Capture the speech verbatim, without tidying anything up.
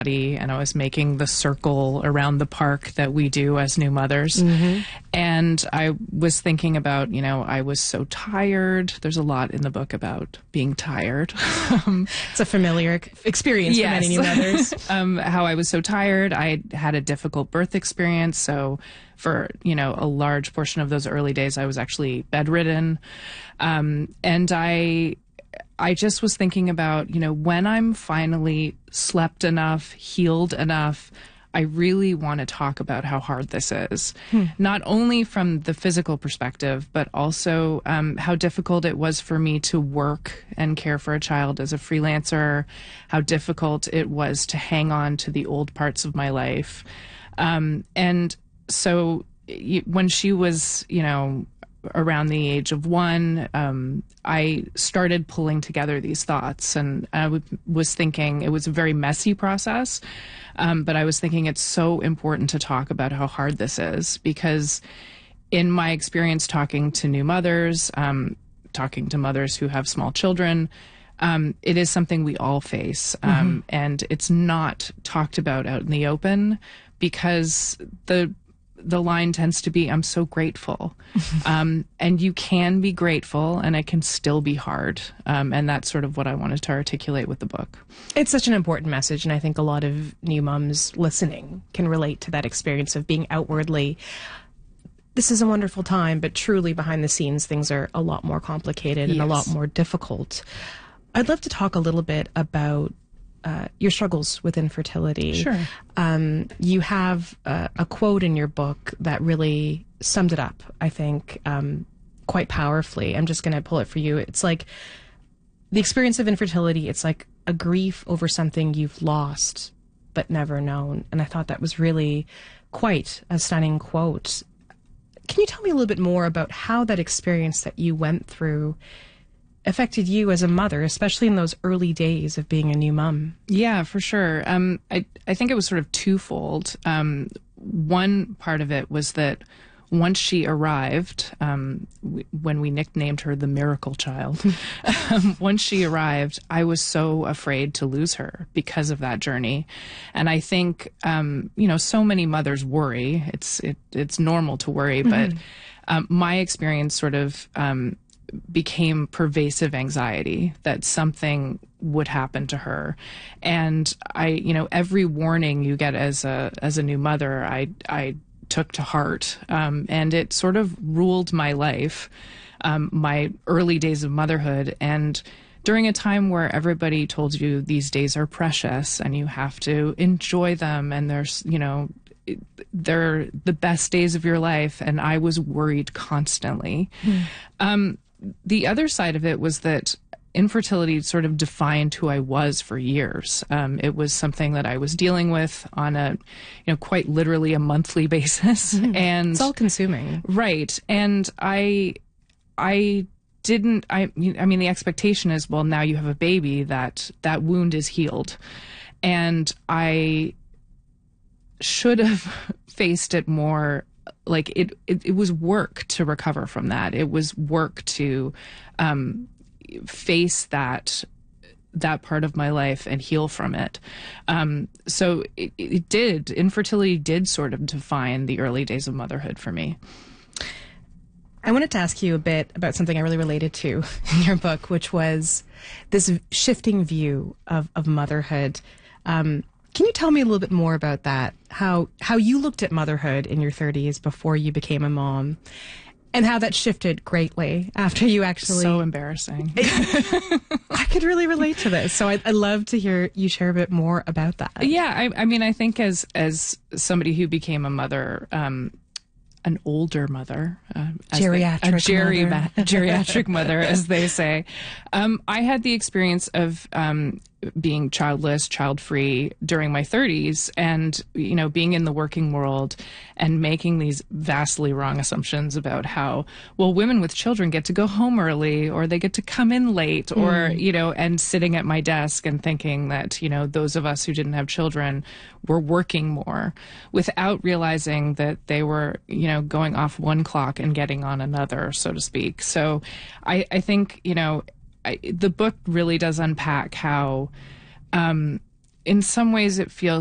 and I was making the circle around the park that we do as new mothers. Mm-hmm. And I was thinking about, you know, I was so tired. There's a lot in the book about being tired. um, it's a familiar experience yes. for many new mothers. um, how I was so tired. I had a difficult birth experience. So for, you know, a large portion of those early days, I was actually bedridden. Um, and I... I just was thinking about, you know, when I'm finally slept enough, healed enough, I really want to talk about how hard this is. Hmm. Not only from the physical perspective, but also um, how difficult it was for me to work and care for a child as a freelancer, how difficult it was to hang on to the old parts of my life. Um, and so when she was, you know, around the age of one, um, I started pulling together these thoughts, and I w- was thinking it was a very messy process, um, but I was thinking it's so important to talk about how hard this is, because in my experience talking to new mothers, um, talking to mothers who have small children, um, it is something we all face, um, mm-hmm. and it's not talked about out in the open, because the the line tends to be, I'm so grateful. um, and you can be grateful, and it can still be hard. Um, and that's sort of what I wanted to articulate with the book. It's such an important message, and I think a lot of new moms listening can relate to that experience of being outwardly, this is a wonderful time, but truly behind the scenes, things are a lot more complicated yes. and a lot more difficult. I'd love to talk a little bit about Uh, your struggles with infertility. Sure. Um, you have uh, a quote in your book that really summed it up, I think, um, quite powerfully. I'm just going to pull it for you. It's like, the experience of infertility, it's like a grief over something you've lost but never known. And I thought that was really quite a stunning quote. Can you tell me a little bit more about how that experience that you went through affected you as a mother, especially in those early days of being a new mom? Yeah, for sure. Um, I, I think it was sort of twofold. Um, one part of it was that once she arrived, um, we, when we nicknamed her the miracle child, um, once she arrived, I was so afraid to lose her because of that journey. And I think, um, you know, so many mothers worry. It's, it, it's normal to worry, but mm-hmm. um, my experience sort of um, became pervasive anxiety that something would happen to her. And I, you know, every warning you get as a, as a new mother, I, I took to heart. Um, and it sort of ruled my life, um, my early days of motherhood. And during a time where everybody told you these days are precious and you have to enjoy them, and there's, you know, they're the best days of your life. And I was worried constantly. Mm. Um, The other side of it was that infertility sort of defined who I was for years. Um, it was something that I was dealing with on a, you know, quite literally a monthly basis. Mm-hmm. And it's all consuming. Right. And I, I didn't, I, I mean, the expectation is, well, now you have a baby, that that wound is healed. And I should have faced it more. Like it, it, it was work to recover from that. It was work to um, face that that part of my life and heal from it. Um, so it, it did. Infertility did sort of define the early days of motherhood for me. I wanted to ask you a bit about something I really related to in your book, which was this shifting view of, of motherhood. Um, Can you tell me a little bit more about that? How how you looked at motherhood in your thirties before you became a mom, and how that shifted greatly after you actually... So embarrassing. I could really relate to this. So I'd, I'd love to hear you share a bit more about that. Yeah, I, I mean, I think as as somebody who became a mother, um, an older mother, uh, geriatric, they, a geri- mother. geriatric mother, as they say, um, I had the experience of um, being childless, child-free during my thirties, and you know, being in the working world and making these vastly wrong assumptions about how, well, women with children get to go home early, or they get to come in late, mm. or you know, and sitting at my desk and thinking that, you know, those of us who didn't have children were working more, without realizing that they were, you know, going off one clock and getting on another, so to speak. So I, I think, you know, I, the book really does unpack how um, in some ways it feels